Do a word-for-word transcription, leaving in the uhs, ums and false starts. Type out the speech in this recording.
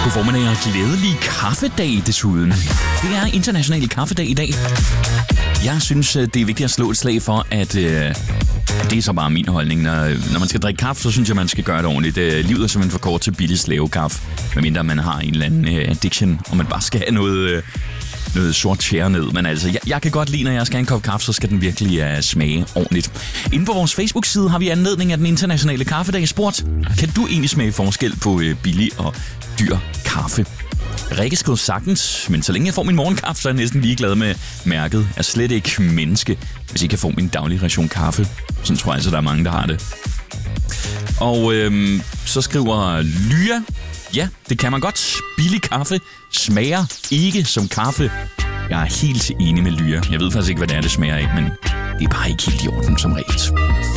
God formiddag og glædelig kaffedag desuden. Det er international kaffedag i dag. Jeg synes, det er vigtigt at slå et slag for, at øh, det er så bare min holdning. Når, når man skal drikke kaffe, så synes jeg, man skal gøre det ordentligt. Øh, livet er simpelthen for kort til billig slavekaffe, medmindre man har en eller anden øh, addiction, og man bare skal have noget... Øh, noget sort tjære ned, men altså, jeg, jeg kan godt lide, når jeg skal have en kop kaffe, så skal den virkelig uh, smage ordentligt. Inde på vores Facebook-side har vi anledning af den internationale kaffedag spurgt, kan du egentlig smage forskel på uh, billig og dyr kaffe? Rikke skriver sagtens, men så længe jeg får min morgenkaffe, så er jeg næsten ligeglad med mærket. Jeg er slet ikke menneske, hvis jeg kan få min daglige ration kaffe. Sådan tror jeg altså, der er mange, der har det. Og øhm, så skriver Lya, ja, det kan man godt. Billig kaffe smager ikke som kaffe. Jeg er helt enig med Lya. Jeg ved faktisk ikke, hvad det er, det smager af, men det er bare ikke helt i orden som regel.